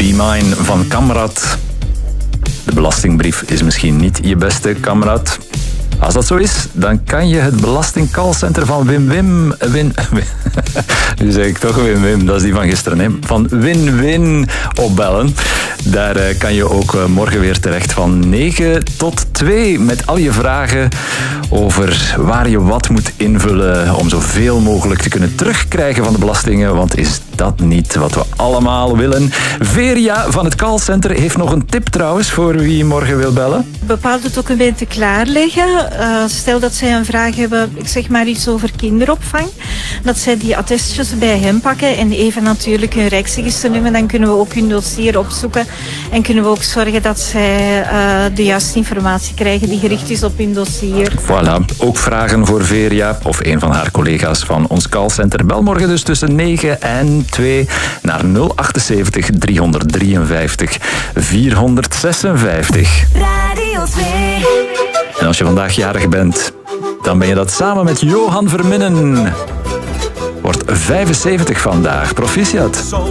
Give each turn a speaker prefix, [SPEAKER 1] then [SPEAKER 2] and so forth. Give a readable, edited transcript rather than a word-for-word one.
[SPEAKER 1] Be Mine van Kamrad. De belastingbrief is misschien niet je beste kameraad. Als dat zo is, dan kan je het belastingcallcenter van nu zeg ik toch Wim, dat is die van gisteren, hè? Van Win-Win opbellen. Daar kan je ook morgen weer terecht van 9 tot 2 met al je vragen over waar je wat moet invullen om zoveel mogelijk te kunnen terugkrijgen van de belastingen, want is dat niet wat we allemaal willen? Veria van het callcenter heeft nog een tip trouwens voor wie morgen wil bellen.
[SPEAKER 2] Bepaalde documenten klaarleggen. Stel dat zij een vraag hebben, ik zeg maar iets over kinderopvang, dat zij die attestjes bij hen pakken en even natuurlijk hun rijksregisternummer, dan kunnen we ook hun dossier opzoeken en kunnen we ook zorgen dat zij de juiste informatie krijgen die gericht is op hun dossier.
[SPEAKER 1] Voilà, ook vragen voor Veria of een van haar collega's van ons callcenter. Bel morgen dus tussen 9 en 2 naar 078 353 456.
[SPEAKER 3] Radio 2.
[SPEAKER 1] En als je vandaag jarig bent, dan ben je dat samen met Johan Verminnen. Wordt 75 vandaag. Proficiat.